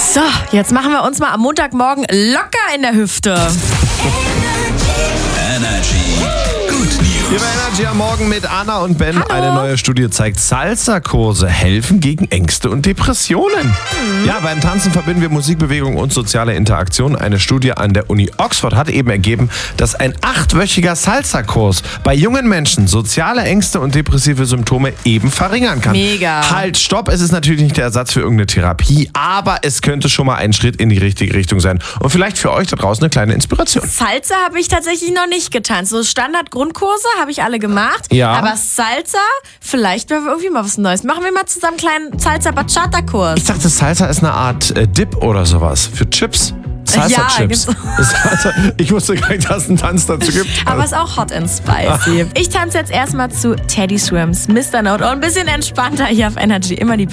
So, jetzt machen wir uns mal am Montagmorgen locker in der Hüfte. Energy. Good News. Hier bei Energy am Morgen mit Anna und Ben. Hallo. Eine neue Studie zeigt, Salsa-Kurse helfen gegen Ängste und Depressionen. Ja, beim Tanzen verbinden wir Musikbewegung und soziale Interaktion. Eine Studie an der Uni Oxford hat eben ergeben, dass ein 8-wöchiger Salsa-Kurs bei jungen Menschen soziale Ängste und depressive Symptome eben verringern kann. Mega. Halt, stopp, es ist natürlich nicht der Ersatz für irgendeine Therapie, aber es könnte schon mal ein Schritt in die richtige Richtung sein. Und vielleicht für euch da draußen eine kleine Inspiration. Salsa habe ich tatsächlich noch nicht getanzt. So Standard-Grundkurse habe ich alle gemacht. Ja. Aber Salsa, vielleicht wäre irgendwie mal was Neues. Machen wir mal zusammen einen kleinen Salsa-Bachata-Kurs. Ich dachte, Salsa ist eine Art Dip oder sowas für Chips. Salsa-Chips. Ja, Ich wusste gar nicht, dass es einen Tanz dazu gibt. Aber ist auch hot and spicy. Ich tanze jetzt erstmal zu Teddy Swims, Mr. Note. Und ein bisschen entspannter hier auf Energy. Immer die